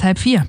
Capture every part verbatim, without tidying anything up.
halb vier.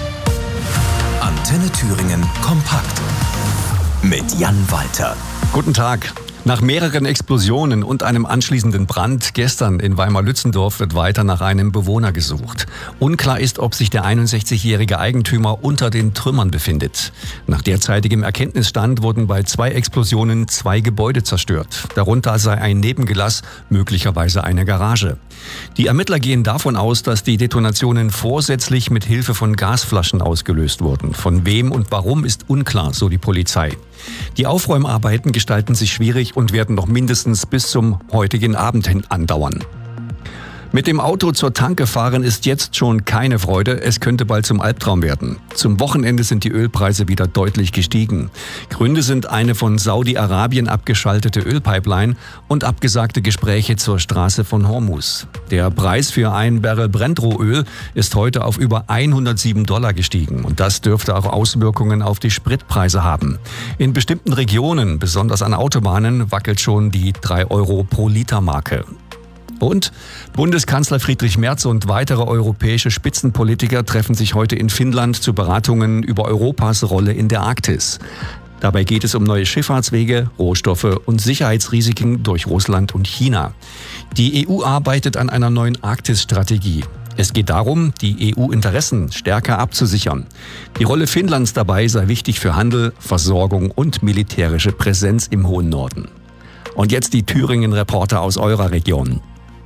Antenne Thüringen kompakt mit Jan Walter. Guten Tag. Nach mehreren Explosionen und einem anschließenden Brand gestern in Weimar-Lützelndorf wird weiter nach einem Bewohner gesucht. Unklar ist, ob sich der einundsechzigjährige Eigentümer unter den Trümmern befindet. Nach derzeitigem Erkenntnisstand wurden bei zwei Explosionen zwei Gebäude zerstört. Darunter sei ein Nebengelass, möglicherweise eine Garage. Die Ermittler gehen davon aus, dass die Detonationen vorsätzlich mit Hilfe von Gasflaschen ausgelöst wurden. Von wem und warum ist unklar, so die Polizei. Die Aufräumarbeiten gestalten sich schwierig und werden noch mindestens bis zum heutigen Abend hin andauern. Mit dem Auto zur Tanke fahren ist jetzt schon keine Freude, es könnte bald zum Albtraum werden. Zum Wochenende sind die Ölpreise wieder deutlich gestiegen. Gründe sind eine von Saudi-Arabien abgeschaltete Ölpipeline und abgesagte Gespräche zur Straße von Hormuz. Der Preis für ein Barrel Brent-Rohöl ist heute auf über hundertsieben Dollar gestiegen und das dürfte auch Auswirkungen auf die Spritpreise haben. In bestimmten Regionen, besonders an Autobahnen, wackelt schon die drei Euro pro Liter Marke. Und Bundeskanzler Friedrich Merz und weitere europäische Spitzenpolitiker treffen sich heute in Finnland zu Beratungen über Europas Rolle in der Arktis. Dabei geht es um neue Schifffahrtswege, Rohstoffe und Sicherheitsrisiken durch Russland und China. Die E U arbeitet an einer neuen Arktis-Strategie. Es geht darum, die E U-Interessen stärker abzusichern. Die Rolle Finnlands dabei sei wichtig für Handel, Versorgung und militärische Präsenz im hohen Norden. Und jetzt die Thüringen-Reporter aus eurer Region.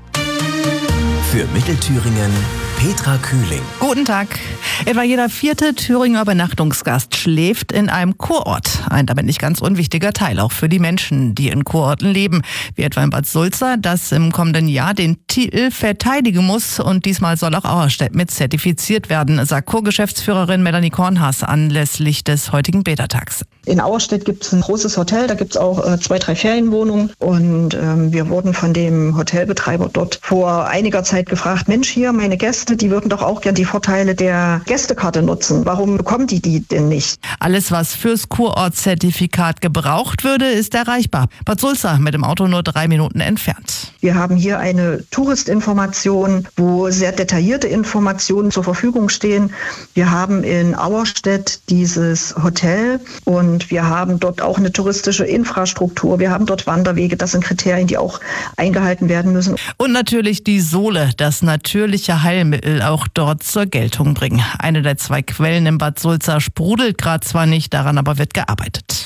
Für Mittelthüringen Petra Kühling. Guten Tag. Etwa jeder vierte Thüringer Übernachtungsgast schläft in einem Kurort. Ein damit nicht ganz unwichtiger Teil auch für die Menschen, die in Kurorten leben. Wie etwa in Bad Sulza, das im kommenden Jahr den Titel verteidigen muss. Und diesmal soll auch Auerstedt mit zertifiziert werden, sagt Kurgeschäftsführerin Melanie Kornhaas anlässlich des heutigen Bädertags. In Auerstedt gibt es ein großes Hotel, da gibt es auch äh, zwei, drei Ferienwohnungen. Und ähm, wir wurden von dem Hotelbetreiber dort vor einiger Zeit gefragt, Mensch, hier meine Gäste, die würden doch auch gern die Vorteile der Gästekarte nutzen. Warum bekommen die die denn nicht? Alles, was fürs Kurortzertifikat gebraucht würde, ist erreichbar. Bad Sulza mit dem Auto nur drei Minuten entfernt. Wir haben hier eine Touristinformation, wo sehr detaillierte Informationen zur Verfügung stehen. Wir haben in Auerstedt dieses Hotel und wir haben dort auch eine touristische Infrastruktur. Wir haben dort Wanderwege. Das sind Kriterien, die auch eingehalten werden müssen. Und natürlich die Sohle, das natürliche Heilmittel, auch dort zur Geltung bringen. Eine der zwei Quellen in Bad Sulza sprudelt gerade zwar nicht, daran aber wird gearbeitet.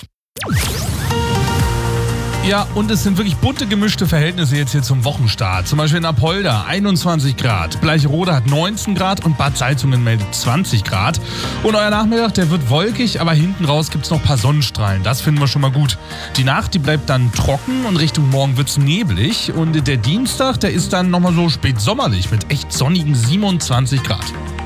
Ja, und es sind wirklich bunte, gemischte Verhältnisse jetzt hier zum Wochenstart. Zum Beispiel in Apolda einundzwanzig Grad, Bleicherode hat neunzehn Grad und Bad Salzungen meldet zwanzig Grad. Und euer Nachmittag, der wird wolkig, aber hinten raus gibt's noch ein paar Sonnenstrahlen. Das finden wir schon mal gut. Die Nacht, die bleibt dann trocken und Richtung Morgen wird's neblig. Und der Dienstag, der ist dann nochmal so spät sommerlich mit echt sonnigen siebenundzwanzig Grad.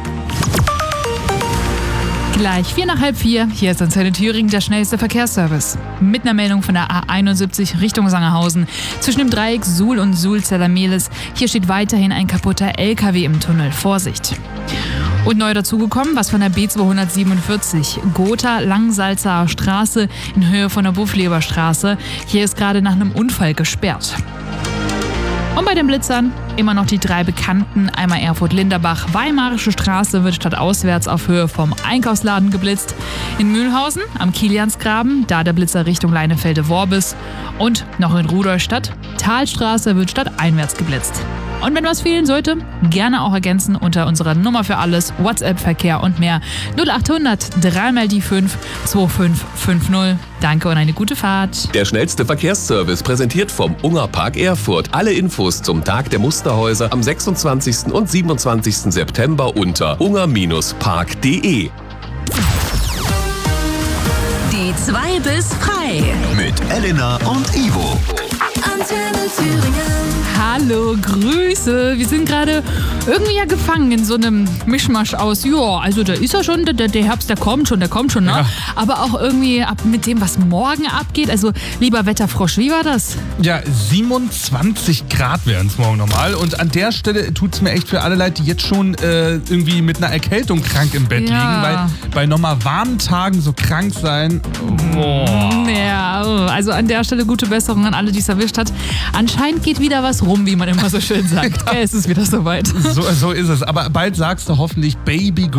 Gleich vier nach halb vier. Hier ist Antenne Thüringen der schnellste Verkehrsservice. Mit einer Meldung von der A einundsiebzig Richtung Sangerhausen. Zwischen dem Dreieck Suhl und Suhl-Zellermehlis. Hier steht weiterhin ein kaputter L K W im Tunnel. Vorsicht. Und neu dazugekommen, was von der B zweihundertsiebenundvierzig. Gotha Langsalzer Straße in Höhe von der Buffleberstraße. Hier ist gerade nach einem Unfall gesperrt. Und bei den Blitzern immer noch die drei bekannten, einmal Erfurt-Linderbach, Weimarische Straße wird stadtauswärts auf Höhe vom Einkaufsladen geblitzt. In Mühlhausen am Kiliansgraben, da der Blitzer Richtung Leinefelde-Worbis. Und noch in Rudolstadt, Talstraße wird stadteinwärts geblitzt. Und wenn was fehlen sollte, gerne auch ergänzen unter unserer Nummer für alles, WhatsApp-Verkehr und mehr null achthundert drei mal die fünf zwei fünf fünf null. Danke und eine gute Fahrt. Der schnellste Verkehrsservice präsentiert vom Ungerpark Erfurt. Alle Infos zum Tag der Musterhäuser am sechsundzwanzigsten und siebenundzwanzigsten September unter unger Bindestrich park punkt de. Die zwei bis frei. Mit Elena und Ivo. Antenne Thüringen. Hallo, Grüße. Wir sind gerade irgendwie ja gefangen in so einem Mischmasch aus, ja, also da ist ja schon, der, der Herbst, der kommt schon, der kommt schon, ne? Ja. Aber auch irgendwie ab mit dem, was morgen abgeht. Also, lieber Wetterfrosch, wie war das? Ja, siebenundzwanzig Grad wären es morgen normal. Und an der Stelle tut es mir echt für alle leid, die jetzt schon äh, irgendwie mit einer Erkältung krank im Bett ja. liegen. Weil bei nochmal warmen Tagen so krank sein, boah. Ja, also an der Stelle gute Besserung an alle, die es erwischt hat. Anscheinend geht wieder was rum, wie man immer so schön sagt. Ja. Es ist wieder soweit. So, so ist es. Aber bald sagst du hoffentlich Baby